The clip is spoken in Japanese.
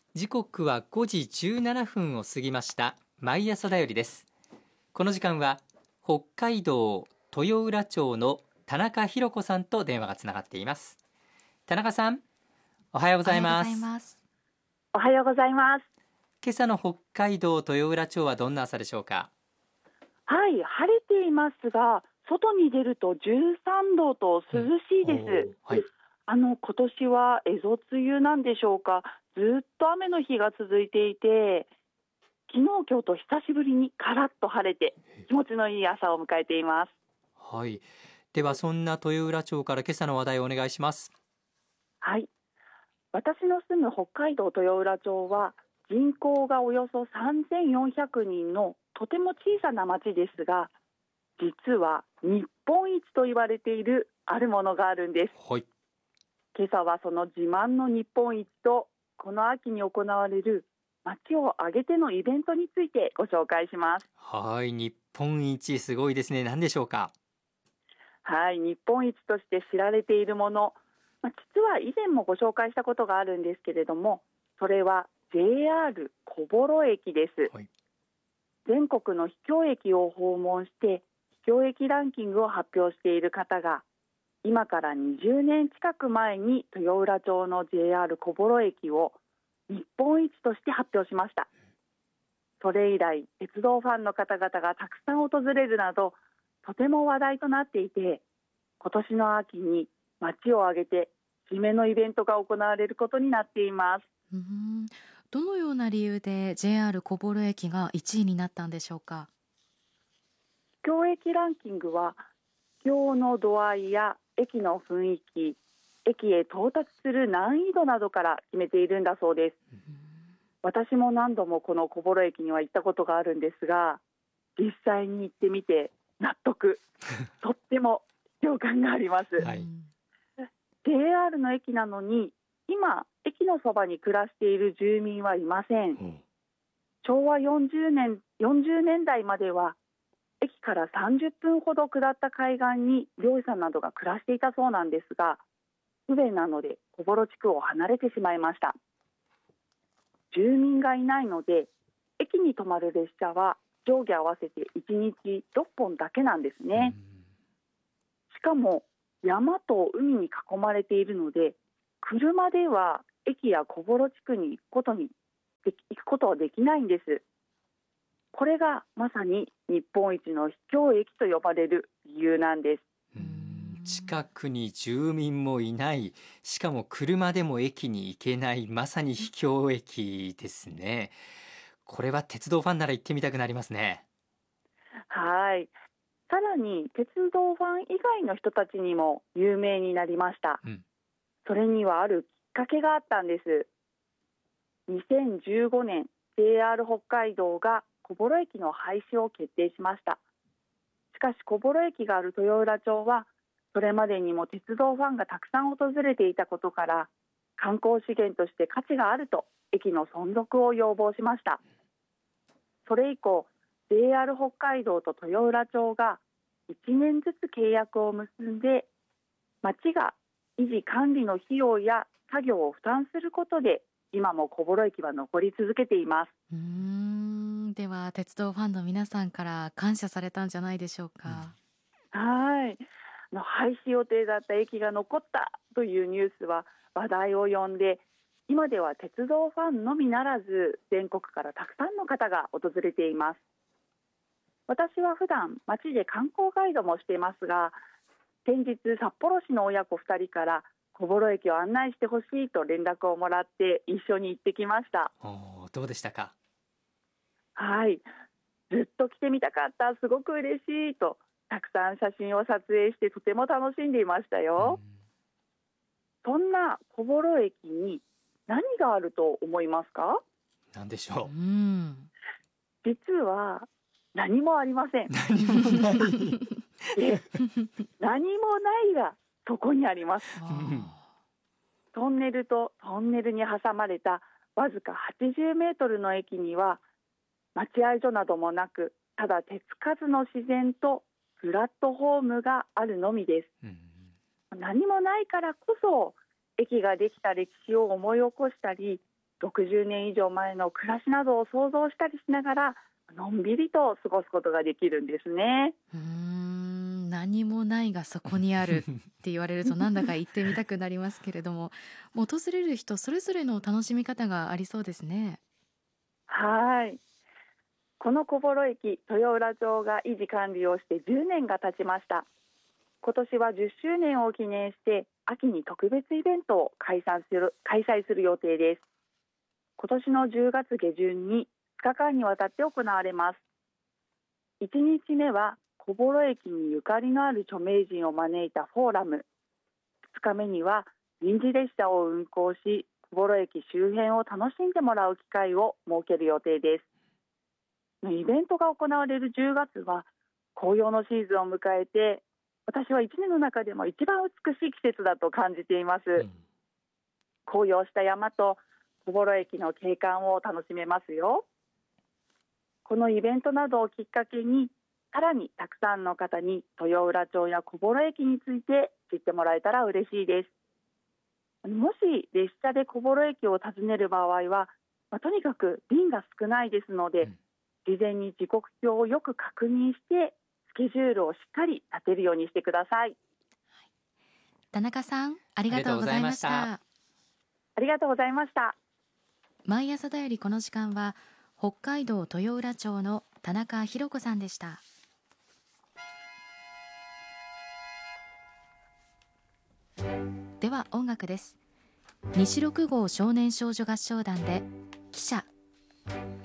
時刻は5時17分を過ぎました。毎朝だよりです。この時間は北海道豊浦町の田中弘子さんと電話がつながっています。田中さん、おはようございます。 おはようございます。 今朝の北海道豊浦町はどんな朝でしょうか？ はい、晴れていますが、外に出ると13度と涼しいです。 はい、 今年は蝦夷梅雨なんでしょうか。ずっと雨の日が続いていて、昨日今日と久しぶりにカラッと晴れて気持ちのいい朝を迎えています。 はい、ではそんな豊浦町から今朝の話題をお願いします。 はい、私の住む北海道豊浦町は人口がおよそ3400人のとても小さな町ですが、実は日本一と言われているあるものがあるんです。 はい、 今朝はその自慢の日本一とこの秋に行われる町を挙げてのイベントについてご紹介します。 はい、日本一すごいですね。何でしょうか？ はい、日本一として知られているもの、実は以前もご紹介したことがあるんですけれども、それは JR 小幌駅です。 はい、 全国の秘境駅を訪問して秘境駅ランキングを発表している方が、今から20年近く前に豊浦町の JR 小幌駅を日本一として発表しました。それ以来鉄道ファンの方々がたくさん訪れるなど、とても話題となっていて、今年の秋に町を挙げて締めのイベントが行われることになっています。 どのような理由で JR 小幌駅が1位になったんでしょうか？ 秘境駅ランキングは秘境の度合いや駅の雰囲気、駅へ到達する難易度などから決めているんだそうです。私も何度もこの小幌駅には行ったことがあるんですが、実際に行ってみて納得とっても共感があります。 はい、 JR の駅なのに今駅のそばに暮らしている住民はいません。昭和40年代までは駅から30分ほど下った海岸に漁師さんなどが暮らしていたそうなんですが、不便なので小幌地区を離れてしまいました。住民がいないので駅に止まる列車は上下合わせて1日6本だけなんですね。しかも山と海に囲まれているので、車では駅や小幌地区に行くことはできないんです。これがまさに日本一の秘境駅と呼ばれる理由なんです。 近くに住民もいない、しかも車でも駅に行けない、まさに秘境駅ですね。これは鉄道ファンなら行ってみたくなりますね。 はい、さらに鉄道ファン以外の人たちにも有名になりました。それにはあるきっかけがあったんです。2015年 JR 北海道が小幌駅の廃止を決定しました。しかし小幌駅がある豊浦町はそれまでにも鉄道ファンがたくさん訪れていたことから、観光資源として価値があると駅の存続を要望しました。それ以降 JR 北海道と豊浦町が1年ずつ契約を結んで、町が維持管理の費用や作業を負担することで今も小幌駅は残り続けています。 では鉄道ファンの皆さんから感謝されたんじゃないでしょうか？ はい、廃止予定だった駅が残ったというニュースは話題を呼んで、今では鉄道ファンのみならず全国からたくさんの方が訪れています。私は普段街で観光ガイドもしていますが、先日札幌市の親子2人から小幌駅を案内してほしいと連絡をもらって一緒に行ってきました。 どうでしたか？ はい、ずっと来てみたかった、すごく嬉しいとたくさん写真を撮影してとても楽しんでいましたよ。そんな小幌駅に何があると思いますか？ 何でしょう？ 実は何もありません。 何もない何もないがそこにあります。トンネルとトンネルに挟まれたわずか80メートルの駅には待合所などもなく、ただ手つかずの自然とプラットフォームがあるのみです。何もないからこそ駅ができた歴史を思い起こしたり、 60年以上前の暮らしなどを想像したりしながらのんびりと過ごすことができるんですね。 何もないがそこにあるって言われるとなんだか行ってみたくなりますけれども、訪れる人それぞれの楽しみ方がありそうですね。 はい、この小幌駅豊浦町が維持管理をして10年が経ちました。今年は10周年を記念して秋に特別イベントを開催する予定です。今年の10月下旬に2日間にわたって行われます。1日目は小幌駅にゆかりのある著名人を招いたフォーラム、2日目には臨時列車を運行し小幌駅周辺を楽しんでもらう機会を設ける予定です。イベントが行われる10月は紅葉のシーズンを迎えて、私は1年の中でも一番美しい季節だと感じています。紅葉した山と小幌駅の景観を楽しめますよ。このイベントなどをきっかけにさらにたくさんの方に豊浦町や小幌駅について知ってもらえたら嬉しいです。もし列車で小幌駅を訪ねる場合は、とにかく便が少ないですので、事前に時刻表をよく確認してスケジュールをしっかり立てるようにしてください。 田中さん、ありがとうございました。 ありがとうございました。 毎朝だよりこの時間は北海道豊浦町の田中博子さんでした。では音楽です。西六号少年少女合唱団で汽車。